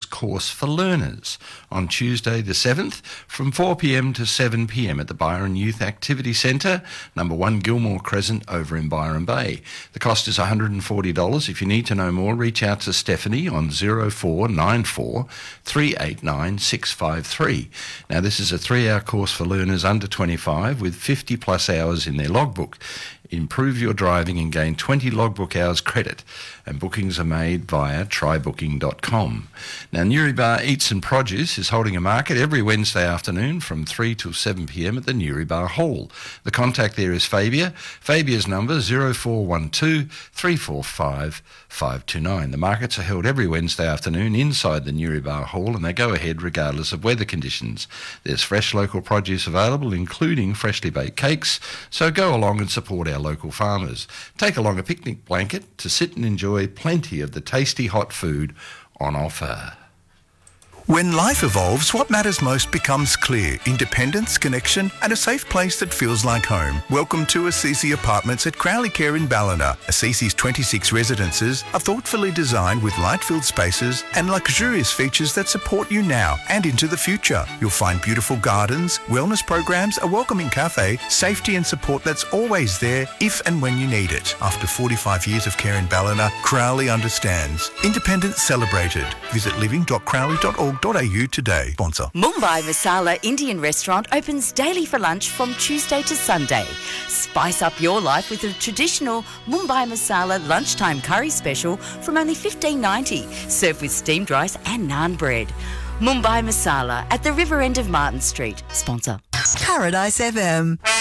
course for learners on Tuesday the 7th from 4pm to 7pm at the Byron Youth Activity Centre, number 1 Gilmore Crescent over in Byron Bay. The cost is $140. If you need to know more, reach out to Stephanie on 0494 389 653. Now, this is a 3-hour course for learners under 25 with 50 plus hours in their logbook. Improve your driving and gain 20 logbook hours credit, and bookings are made via trybooking.com. Now, Newrybar Eats and Produce is holding a market every Wednesday afternoon from 3 till 7pm at the Newrybar Hall. The contact there is Fabia. Fabia's number 0412 345 529. The markets are held every Wednesday afternoon inside the Newrybar Hall, and they go ahead regardless of weather conditions. There's fresh local produce available, including freshly baked cakes, so go along and support our local farmers. Take along a picnic blanket to sit and enjoy plenty of the tasty hot food on offer. When life evolves, what matters most becomes clear. Independence, connection, and a safe place that feels like home. Welcome to Assisi Apartments at Crowley Care in Ballina. Assisi's 26 residences are thoughtfully designed with light-filled spaces and luxurious features that support you now and into the future. You'll find beautiful gardens, wellness programs, a welcoming cafe, safety and support that's always there if and when you need it. After 45 years of care in Ballina, Crowley understands. Independence celebrated. Visit living.crowley.org.au today. Sponsor. Mumbai Masala Indian Restaurant opens daily for lunch from Tuesday to Sunday. Spice up your life with a traditional Mumbai Masala lunchtime curry special from only $15.90, served with steamed rice and naan bread. Mumbai Masala at the river end of Martin Street. Sponsor. Paradise FM.